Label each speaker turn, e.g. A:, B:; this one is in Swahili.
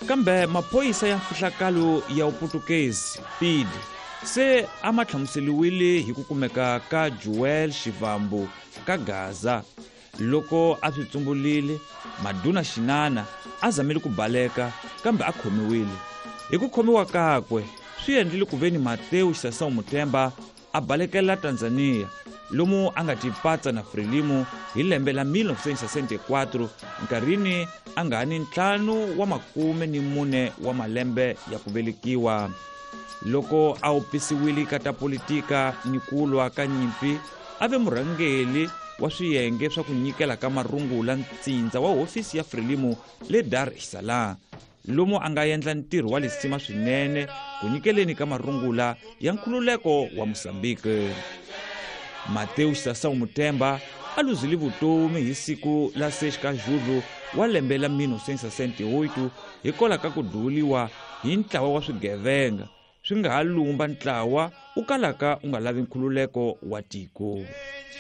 A: kambe maphoyisa ya mfihlakalo ya uputukezi PID se a ma hlamuseliwile hi ku kumeka ka Joel Shivambu ka Gaza. Loko a swi tsumbulile, Maduna Shinana a zamile ku baleka kambe a khomiwile. Hi ku khomiwa kakwe swi endlile ku veni Mateu Xisasau Muthemba a balekela Tanzania, lomu a nga tipatsa na Frelimo hi lembe la 1964 nkarhini a nga ni 54 wa malembe ya ku velekiwa. Loko a opisiwile ka ta politika ni kulwa ka nyimpi, a ve murhangeli wa swiyenge swa ku nyikela ka marungula ntsindza wa hofisi ya Frelimo le Dar es Salaam, lomu a nga endla ntirho wa lisima swinene ku nyikeleni ka marungula ya nkhululeko wa Mozambique. Mateu Xisasau Muthemba a luzile vutomi hi siku la 6 ka Julu wa lembe la 1968 hikwalaho ka ku duvuriwa hi ntlawa wa swigevenga swi nga ha lumba ntlawa u kalaka u nga lavi nkhululeko wa tiko.